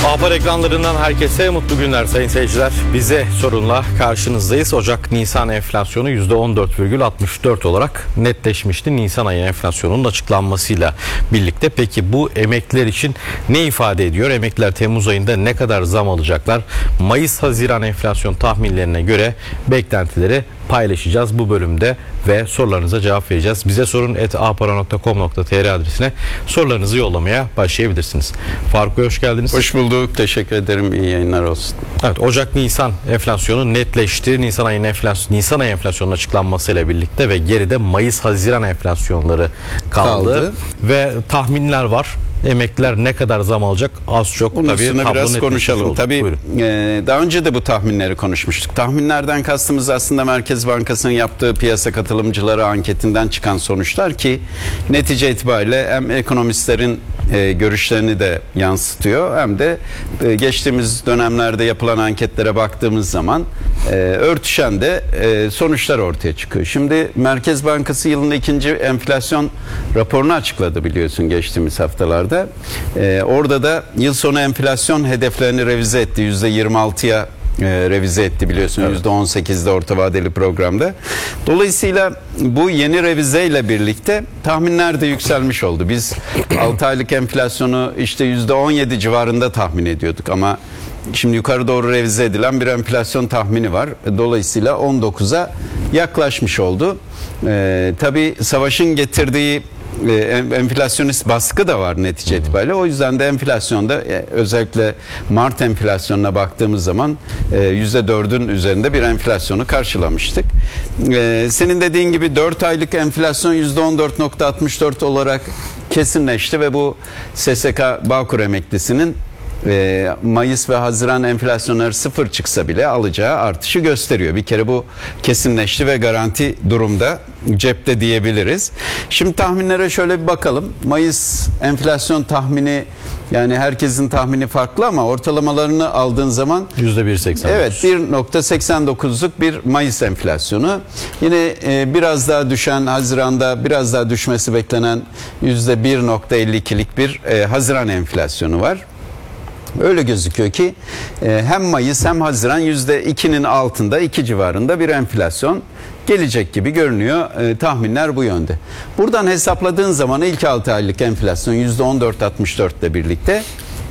Haber ekranlarından herkese mutlu günler sayın seyirciler. Bize sorunla karşınızdayız. Ocak-Nisan enflasyonu %14,64 olarak netleşmişti. Nisan ayı enflasyonunun açıklanmasıyla birlikte. Peki bu emekliler için ne ifade ediyor? Emekliler Temmuz ayında ne kadar zam alacaklar? Mayıs-Haziran enflasyon tahminlerine göre beklentileri paylaşacağız bu bölümde ve sorularınıza cevap vereceğiz. Bize sorun @apara.com.tr adresine sorularınızı yollamaya başlayabilirsiniz. Faruk Bey, hoş geldiniz. Hoş bulduk. Teşekkür ederim. İyi yayınlar olsun. Evet, Ocak-Nisan enflasyonu netleşti. Nisan ayı enflasyonunun açıklanmasıyla birlikte ve geride Mayıs-Haziran enflasyonları kaldı. Ve tahminler var. Emekliler ne kadar zam alacak? Az çok bunun tabii üstüne biraz konuşalım. Tabii daha önce de bu tahminleri konuşmuştuk. Tahminlerden kastımız aslında Merkez Bankası'nın yaptığı piyasa katılımcıları anketinden çıkan sonuçlar ki netice itibariyle hem ekonomistlerin görüşlerini de yansıtıyor hem de geçtiğimiz dönemlerde yapılan anketlere baktığımız zaman örtüşen de sonuçlar ortaya çıkıyor. Şimdi Merkez Bankası yılın ikinci enflasyon raporunu açıkladı biliyorsun geçtiğimiz haftalarda. Orada da yıl sonu enflasyon hedeflerini revize etti. %26'ya revize etti biliyorsun. Evet. %18'de orta vadeli programda. Dolayısıyla bu yeni revizeyle birlikte tahminler de yükselmiş oldu. Biz 6 aylık enflasyonu işte %17 civarında tahmin ediyorduk ama şimdi yukarı doğru revize edilen bir enflasyon tahmini var. Dolayısıyla 19'a yaklaşmış oldu. Tabii savaşın getirdiği enflasyonist baskı da var netice itibariyle. O yüzden de enflasyonda özellikle Mart enflasyonuna baktığımız zaman %4'ün üzerinde bir enflasyonu karşılamıştık. Senin dediğin gibi 4 aylık enflasyon %14,64 olarak kesinleşti ve bu SSK Bağkur emeklisinin Mayıs ve Haziran enflasyonları sıfır çıksa bile alacağı artışı gösteriyor. Bir kere bu kesinleşti ve garanti durumda cepte diyebiliriz. Şimdi tahminlere şöyle bir bakalım. Mayıs enflasyon tahmini, yani herkesin tahmini farklı ama ortalamalarını aldığın zaman %1,89. Evet, 1,89'luk bir Mayıs enflasyonu. Yine biraz daha düşen, Haziran'da biraz daha düşmesi beklenen %1,52'lik bir Haziran enflasyonu var. Öyle gözüküyor ki hem Mayıs hem Haziran %2'nin altında, 2 civarında bir enflasyon gelecek gibi görünüyor. Tahminler bu yönde. Buradan hesapladığın zaman ilk 6 aylık enflasyon %14,64 ile birlikte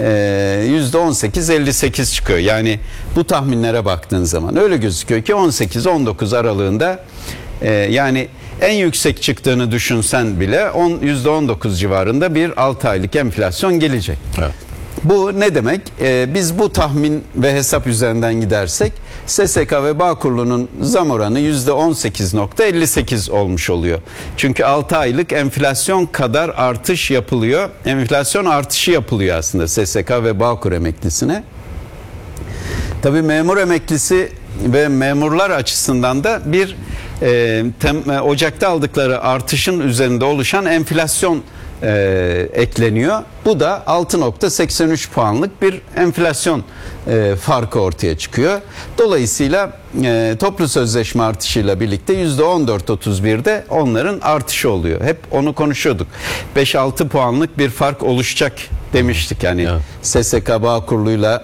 %18,58 çıkıyor. Yani bu tahminlere baktığın zaman öyle gözüküyor ki 18-19 aralığında yani en yüksek çıktığını düşünsen bile %19 civarında bir 6 aylık enflasyon gelecek. Evet. Bu ne demek? Biz bu tahmin ve hesap üzerinden gidersek SSK ve Bağkurlu'nun zam oranı %18,58 olmuş oluyor. Çünkü 6 aylık enflasyon kadar artış yapılıyor. Enflasyon artışı yapılıyor aslında SSK ve Bağkur emeklisine. Tabii memur emeklisi ve memurlar açısından da bir Ocak'ta aldıkları artışın üzerinde oluşan enflasyon ekleniyor. Bu da 6,83 puanlık bir enflasyon farkı ortaya çıkıyor. Dolayısıyla toplu sözleşme artışıyla birlikte %14,31'de onların artışı oluyor. Hep onu konuşuyorduk. 5-6 puanlık bir fark oluşacak demiştik. Yani evet. SSK Bağkurlu'yla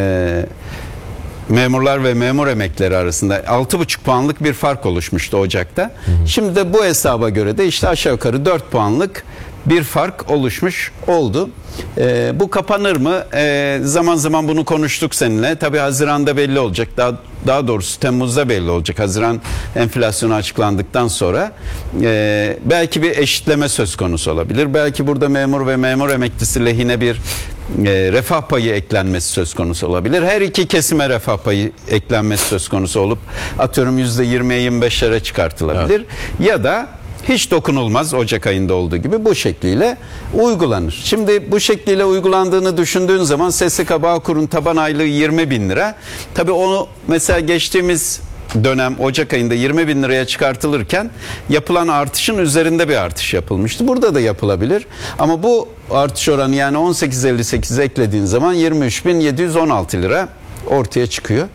memurlar ve memur emeklileri arasında 6,5 puanlık bir fark oluşmuştu Ocak'ta. Şimdi de bu hesaba göre de işte aşağı yukarı 4 puanlık bir fark oluşmuş oldu. Bu kapanır mı? Zaman zaman bunu konuştuk seninle. Tabii Haziran'da belli olacak. Daha doğrusu Temmuz'da belli olacak. Haziran enflasyonu açıklandıktan sonra belki bir eşitleme söz konusu olabilir. Belki burada memur ve memur emeklisi lehine bir refah payı eklenmesi söz konusu olabilir. Her iki kesime refah payı eklenmesi söz konusu olup atıyorum %20'ye 25'lere çıkartılabilir. Evet. Ya da hiç dokunulmaz Ocak ayında olduğu gibi bu şekliyle uygulanır. Şimdi bu şekliyle uygulandığını düşündüğün zaman SSK Bağkur'un taban aylığı 20 bin lira. Tabii onu mesela geçtiğimiz dönem Ocak ayında 20 bin liraya çıkartılırken yapılan artışın üzerinde bir artış yapılmıştı. Burada da yapılabilir. Ama bu artış oranı yani 18,58 eklediğin zaman 23.716 lira ortaya çıkıyor.